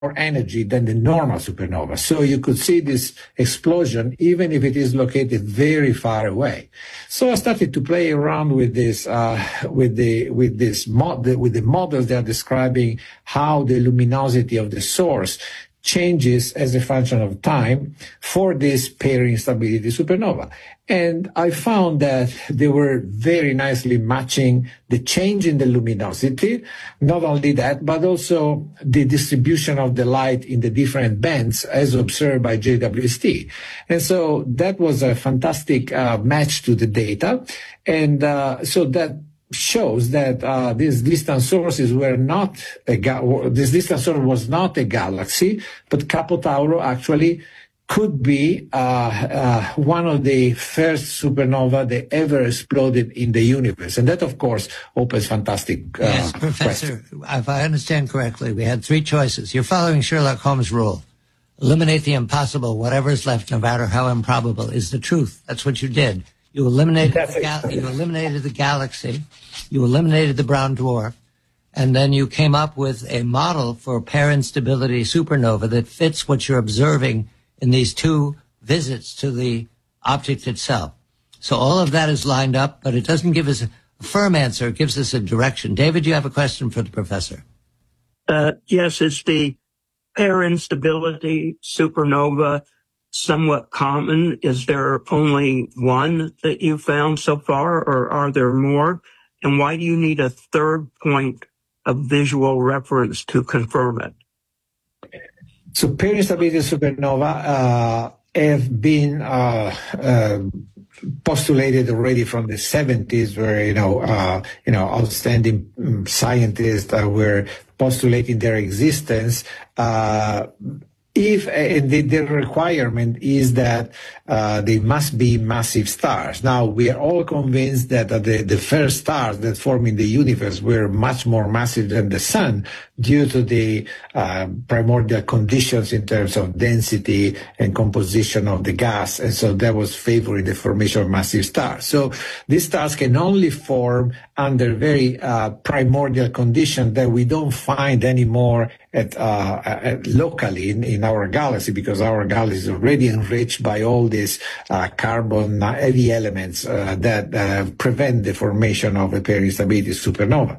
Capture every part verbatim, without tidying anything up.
energy than the normal supernova. So you could see this explosion even if it is located very far away. So I started to play around with this, uh, with the, with this mod, with the models that are describing how the luminosity of the source changes as a function of time for this pair instability supernova. And I found that they were very nicely matching the change in the luminosity. Not only that, but also the distribution of the light in the different bands as observed by J W S T. And so that was a fantastic uh, match to the data. And uh, so that shows that uh, these distant sources were not a ga- this distant source was not a galaxy, but Capo Tauro actually could be uh, uh, one of the first supernova that ever exploded in the universe, and that, of course, opens fantastic. Uh, yes, Professor. questions. If I understand correctly, we had three choices. You're following Sherlock Holmes' rule: eliminate the impossible. Whatever is left, no matter how improbable, is the truth. That's what you did. You eliminated the gal- you eliminated the galaxy. You eliminated the brown dwarf, and then you came up with a model for pair instability supernova that fits what you're observing in these two visits to the object itself. So all of that is lined up, but it doesn't give us a firm answer. It gives us a direction. David, you have a question for the professor. Uh, yes, is the pair instability supernova somewhat common? Is there only one that you found so far, or are there more? And why do you need a third point of visual reference to confirm it? So pair instability supernova uh, have been uh, uh, postulated already from the seventies, where you know uh, you know outstanding um, scientists uh, were postulating their existence. Uh, If uh, the, the requirement is that uh, they must be massive stars. Now, we are all convinced that uh, the, the first stars that form in the universe were much more massive than the sun due to the uh, primordial conditions in terms of density and composition of the gas. And so that was favoring the formation of massive stars. So these stars can only form under very uh, primordial conditions that we don't find anymore at, uh, at locally in, in our galaxy, because our galaxy is already enriched by all these uh, carbon heavy elements uh, that uh, prevent the formation of a pair instability supernova.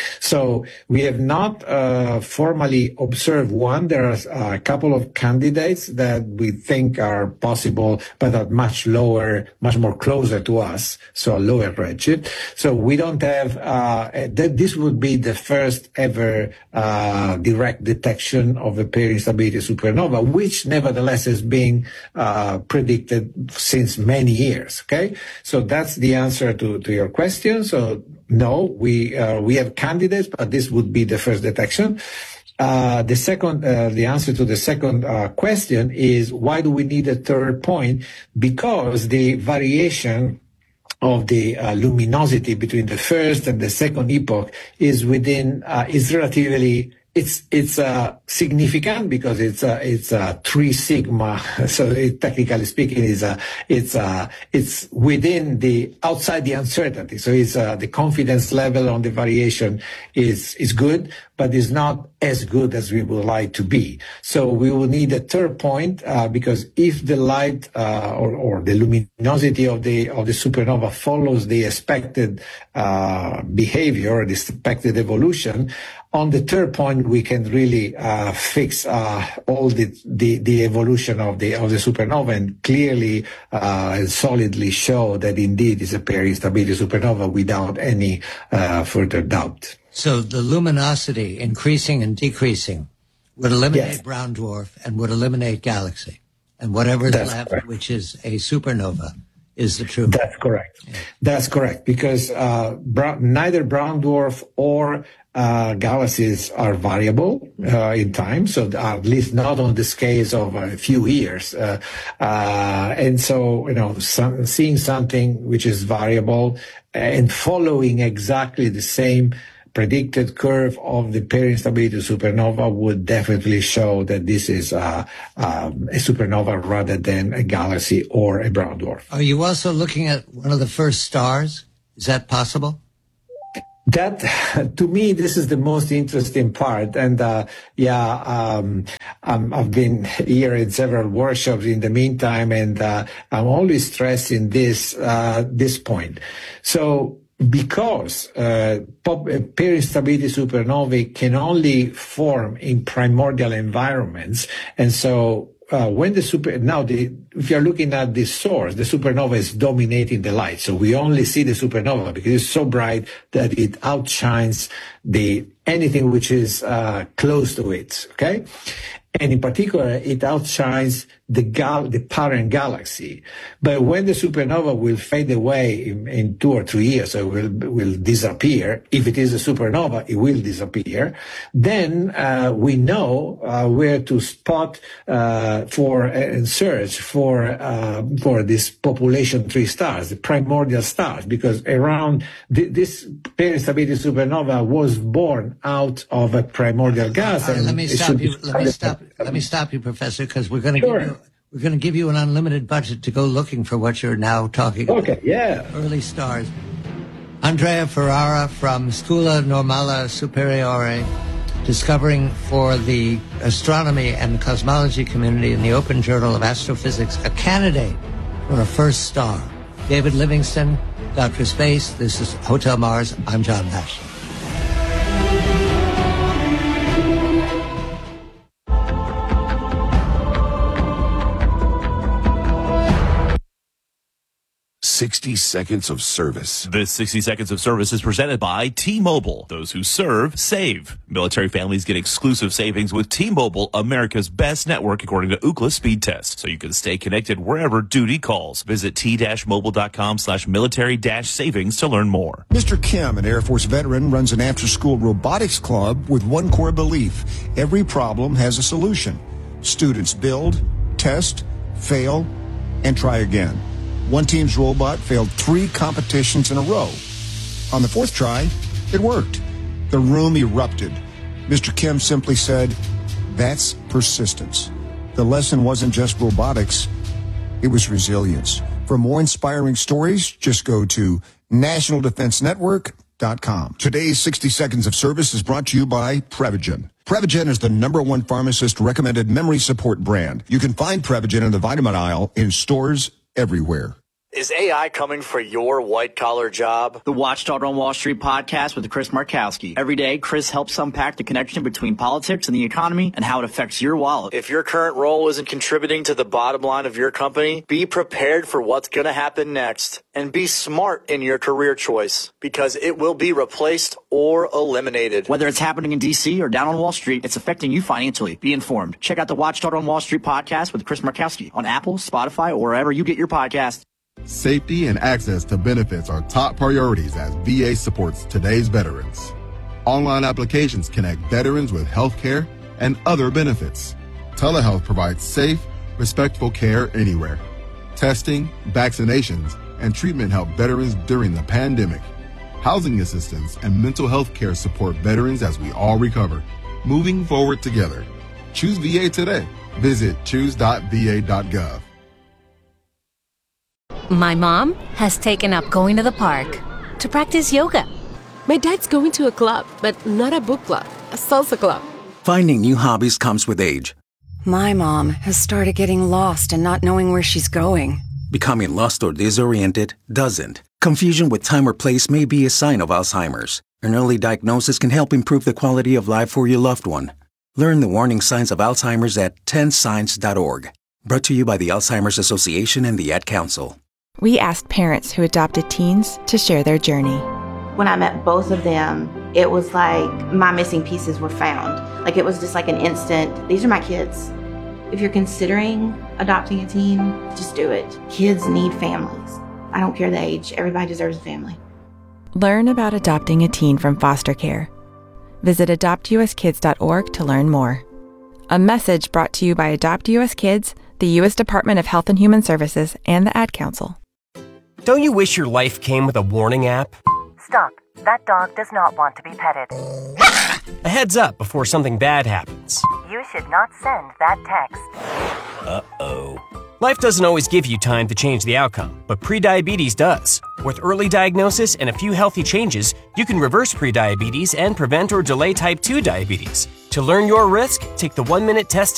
So we have not uh, formally observed one. There are a couple of candidates that we think are possible, but are much lower, much more closer to us, so a lower redshift. So we don't have, uh, that this would be the first ever uh, direct detection of a pair instability supernova, which nevertheless has been uh, predicted since many years. Okay, so that's the answer to, to your question. So no, we uh, we have candidates, but this would be the first detection. Uh, the second, uh, the answer to the second uh, question is, why do we need a third point? Because the variation of the uh, luminosity between the first and the second epoch is within uh, is relatively It's it's uh, significant because it's uh, it's uh, three sigma. So it, technically speaking, is uh, it's uh, it's within the outside the uncertainty. So it's uh, the confidence level on the variation is is good, but is not as good as we would like to be. So we will need a third point uh, because if the light uh, or or the luminosity of the of the supernova follows the expected uh, behavior, the expected evolution. On the third point, we can really uh, fix uh, all the, the the evolution of the of the supernova and clearly uh, and solidly show that indeed it's a pair instability supernova without any uh, further doubt. So the luminosity increasing and decreasing would eliminate Yes. brown dwarf and would eliminate galaxy, and whatever is That's left, correct. which is a supernova, is the truth. That's correct. Yeah. That's correct because uh, brown, neither brown dwarf or uh, galaxies are variable uh, in time, so at least not on the scales of a few years. Uh, uh, and so, you know, some, seeing something which is variable and following exactly the same predicted curve of the pair instability supernova would definitely show that this is uh, um, a supernova rather than a galaxy or a brown dwarf. Are you also looking at one of the first stars? Is that possible? That, to me, this is the most interesting part. And, uh, yeah, um, um, I've been here in several workshops in the meantime, and, uh, I'm always stressing this, uh, this point. So, because, uh, pop, peri-instability supernovae can only form in primordial environments, and so, Uh, when the super now the if you're looking at the source, the supernova is dominating the light, so we only see the supernova because it's so bright that it outshines the anything which is uh, close to it. Okay, and in particular, it outshines the gal the parent galaxy. But when the supernova will fade away in, in two or three years, so it will will disappear. If it is a supernova, it will disappear. Then uh, we know uh, where to spot uh, for and search for uh, for this population tree stars, the primordial stars, because around th- this peri-instability supernova was born out of a primordial gas. All right, and let me it stop should you. be- Let me stop. Let me stop you, Professor, because we're going to Sure. give you we're going to give you an unlimited budget to go looking for what you're now talking about. Okay, yeah. Early stars. Andrea Ferrara from Scuola Normale Superiore, discovering for the astronomy and cosmology community in the Open Journal of Astrophysics a candidate for a first star. David Livingston, Doctor Space. This is Hotel Mars. I'm John Nash. sixty seconds of service. This sixty seconds of service is presented by T-Mobile. Those who serve, save. Military families get exclusive savings with T-Mobile, America's best network according to Ookla speed test. So you can stay connected wherever duty calls. Visit t-mobile.com slash military dash savings to learn more. Mister Kim, an Air Force veteran, runs an after-school robotics club with one core belief: every problem has a solution. Students build, test, fail, and try again. One team's robot failed three competitions in a row. On the fourth try, it worked. The room erupted. Mister Kim simply said, "That's persistence." The lesson wasn't just robotics, it was resilience. For more inspiring stories, just go to national defense network dot com. Today's sixty seconds of service is brought to you by Prevagen. Prevagen is the number one pharmacist-recommended memory support brand. You can find Prevagen in the vitamin aisle in stores everywhere. Is A I coming for your white-collar job? The Watchdog on Wall Street podcast with Chris Markowski. Every day, Chris helps unpack the connection between politics and the economy and how it affects your wallet. If your current role isn't contributing to the bottom line of your company, be prepared for what's going to happen next. And be smart in your career choice, because it will be replaced or eliminated. Whether it's happening in D C or down on Wall Street, it's affecting you financially. Be informed. Check out the Watchdog on Wall Street podcast with Chris Markowski on Apple, Spotify, or wherever you get your podcast. Safety and access to benefits are top priorities as V A supports today's veterans. Online applications connect veterans with healthcare and other benefits. Telehealth provides safe, respectful care anywhere. Testing, vaccinations, and treatment help veterans during the pandemic. Housing assistance and mental health care support veterans as we all recover. Moving forward together. Choose V A today. Visit choose dot v a dot gov. My mom has taken up going to the park to practice yoga. My dad's going to a club, but not a book club, a salsa club. Finding new hobbies comes with age. My mom has started getting lost and not knowing where she's going. Becoming lost or disoriented doesn't. Confusion with time or place may be a sign of Alzheimer's. An early diagnosis can help improve the quality of life for your loved one. Learn the warning signs of Alzheimer's at ten signs dot org. Brought to you by the Alzheimer's Association and the Ad Council. We asked parents who adopted teens to share their journey. When I met both of them, it was like my missing pieces were found. Like it was just like an instant, these are my kids. If you're considering adopting a teen, just do it. Kids need families. I don't care the age, everybody deserves a family. Learn about adopting a teen from foster care. Visit adopt u s kids dot org to learn more. A message brought to you by Adopt U S Kids, the U S Department of Health and Human Services, and the Ad Council. Don't you wish your life came with a warning app? Stop. That dog does not want to be petted. A heads up before something bad happens. You should not send that text. Uh-oh. Life doesn't always give you time to change the outcome, but prediabetes does. With early diagnosis and a few healthy changes, you can reverse prediabetes and prevent or delay type two diabetes. To learn your risk, take the one-minute test